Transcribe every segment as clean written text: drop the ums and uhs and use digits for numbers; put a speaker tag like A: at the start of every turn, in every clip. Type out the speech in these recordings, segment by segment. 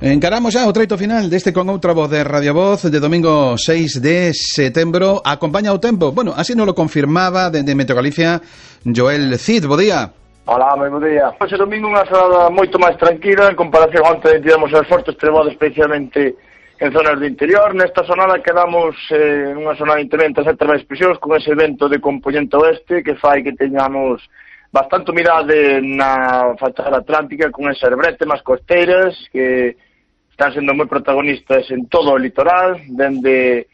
A: Encaramos xa o treito final deste Con Outra Voz de Radio Voz de domingo 6 de setembro. Acompaña o tempo. Bueno, así non lo confirmaba dende Meteo Galicia Joel Cid. Bo día.
B: Hola, moi bo día. Hoxe domingo unha xornada moito máis tranquila en comparación onte tivemos as fortes tremodas especialmente en zonas do interior. Nesta xornada quedamos nunha zona de incremento a certas expresións con ese vento de componente oeste que fai que teñamos bastante humidade na fachada atlántica con esas bretemas costeiras que están sendo moi protagonistas en todo o litoral, dende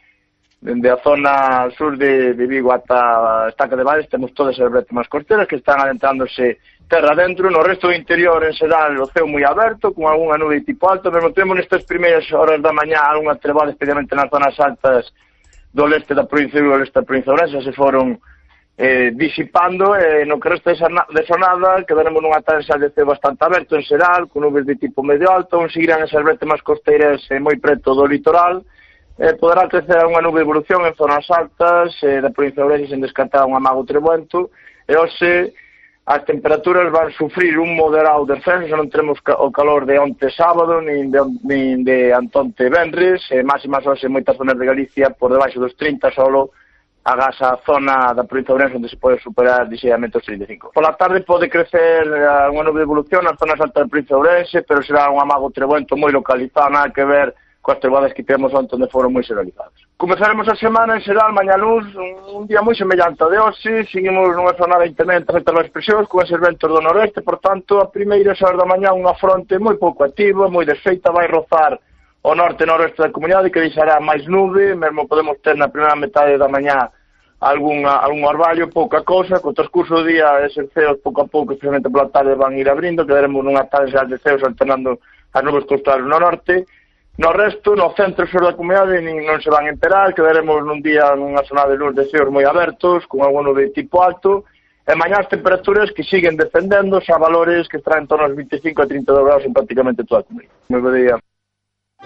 B: a zona sur de Vigo ata a Estaca de Bares temos todas as bretemas costeiras que están adentrándose terra dentro. No resto do interior en xeral o ceo moi aberto con algunha nube tipo alto, mesmo temos nestas primeiras horas da mañá algunha trevada especialmente nas zonas altas do leste da provincia de Vigo e leste da provincia de Ourense se foron disipando. No que resta de xornada quedaremos nunha taxa de ceo bastante aberto en xeral, con nubes de tipo medio alto, onde seguirán esas bretemas costeiras moi preto do litoral. Poderá crecer unha nube de evolución en zonas altas da provincia de Ourense sen descartar un amago trebuento, e hoxe as temperaturas van sufrir un moderado descenso, non teremos o calor de onte sábado nin de antonte venres, máximas hoxe en moitas zonas de Galicia por debaixo dos 30 solo, agás a zona da provincia de Ourense onde se pode superar ligeiramente os 35. Por la tarde pode crecer unha nube de evolución nas zonas altas da provincia de Ourense, pero será un amago trebuento moi localizado, nada que ver coas trebadas que temos onde onde foron moi generalizadas. Comezaremos a semana en xeral mañá luz, un día moi semellante ao de hoxe, seguimos nunha zona de incremento a certas expresións con eses ventos do noroeste, por tanto, a primeira horas da mañá unha fronte moi pouco activa, moi desfeita, vai rozar o norte e noroeste da comunidade que deixará máis nube, mesmo podemos ter na primeira metade da mañá algún orvallo, pouca cousa, co transcurso do día eses ceos pouco a pouco, especialmente pola tarde, van ir abrindo, quedaremos nunha tarde de ceos alternando as nubes costadas no norte. No resto, no centro e sur da comunidade non se van enterar, quedaremos nun día nunha zona de luz de ceos moi abertos, con algún nube de tipo alto, e mañá as temperaturas que siguen descendendo xa valores que estarán en torno aos 25 a 32 graus en prácticamente toda a comunidade. Moi bo día.